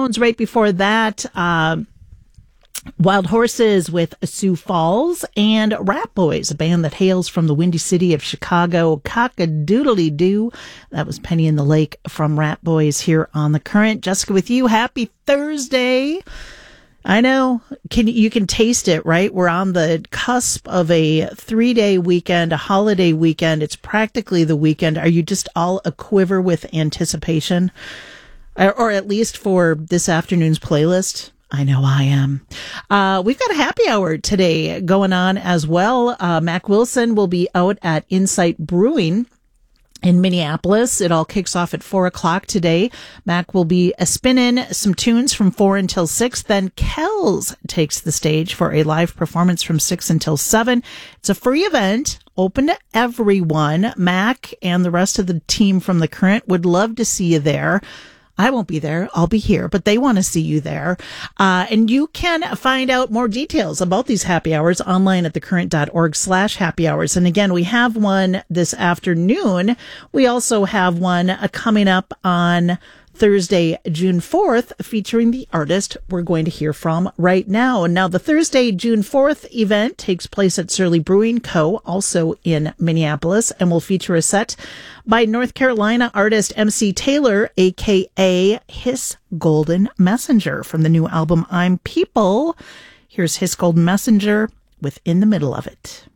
Tones. Right before that, Wild Horses with Sioux Falls, and Rat Boys, a band that hails from the windy city of Chicago. Cock-a-doodly-doo. That was Penny in the Lake from Rat Boys here on The Current. Jessica with you. Happy Thursday. I know. You can taste it, right? We're on the cusp of a 3-day weekend, a holiday weekend. It's practically the weekend. Are you just all aquiver with anticipation? Or at least for this afternoon's playlist? I know I am. We've got a happy hour today going on as well. Mac Wilson will be out at Insight Brewing in Minneapolis. It all kicks off at 4 o'clock today. Mac will be spinning some tunes from 4 until 6. Then Kells takes the stage for a live performance from 6 until 7. It's a free event, open to everyone. Mac and the rest of the team from The Current would love to see you there. I won't be there. I'll be here, but they want to see you there. And you can find out more details about these happy hours online at thecurrent.org/happy hours. And again, we have one this afternoon. We also have one coming up on Thursday, June 4th, featuring the artist we're going to hear from right now. Now, the Thursday, June 4th event takes place at Surly Brewing Co., also in Minneapolis, and will feature a set by North Carolina artist MC Taylor, a.k.a. His Golden Messenger, from the new album I'm People. Here's His Golden Messenger with In the Middle of It.